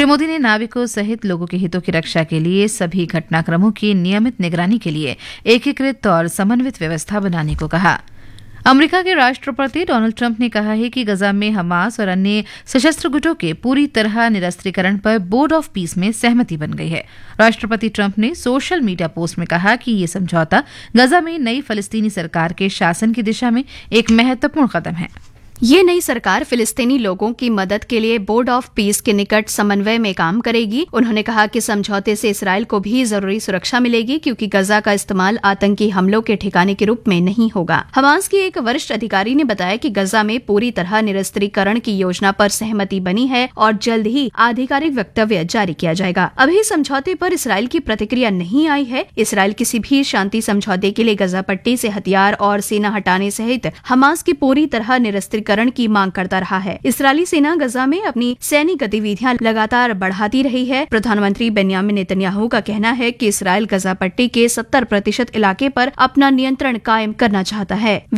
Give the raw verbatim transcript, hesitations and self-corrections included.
श्री मोदी ने नाविकों सहित लोगों के हितों की रक्षा के लिए सभी घटनाक्रमों की नियमित निगरानी के लिए एकीकृत और समन्वित व्यवस्था बनाने को कहा। अमेरिका के राष्ट्रपति डोनाल्ड ट्रंप ने कहा है कि गजा में हमास और अन्य सशस्त्र गुटों के पूरी तरह निरस्त्रीकरण पर बोर्ड ऑफ पीस में सहमति बन गई है। राष्ट्रपति ट्रंप ने सोशल मीडिया पोस्ट में कहा कि ये समझौता गजा में नई फलस्तीनी सरकार के शासन की दिशा में एक महत्वपूर्ण कदम है। ये नई सरकार फिलिस्तीनी लोगों की मदद के लिए बोर्ड ऑफ पीस के निकट समन्वय में काम करेगी। उन्होंने कहा कि समझौते से इसराइल को भी जरूरी सुरक्षा मिलेगी, क्योंकि गजा का इस्तेमाल आतंकी हमलों के ठिकाने के रूप में नहीं होगा। हमास की एक वरिष्ठ अधिकारी ने बताया कि गजा में पूरी तरह निरस्त्रीकरण की योजना पर सहमति बनी है और जल्द ही आधिकारिक वक्तव्य जारी किया जाएगा। अभी समझौते पर इसराइल की प्रतिक्रिया नहीं आई है। इसराइल किसी भी शांति समझौते के लिए गजा पट्टी से हथियार और सेना हटाने सहित हमास की पूरी तरह निरस्त्रीकरण की मांग करता रहा है। इस्राएली सेना गजा में अपनी सैनिक गतिविधियां लगातार बढ़ाती रही है। प्रधानमंत्री बेन्यामिन नेतन्याहू का कहना है कि इसराइल गजा पट्टी के सत्तर प्रतिशत इलाके पर अपना नियंत्रण कायम करना चाहता है।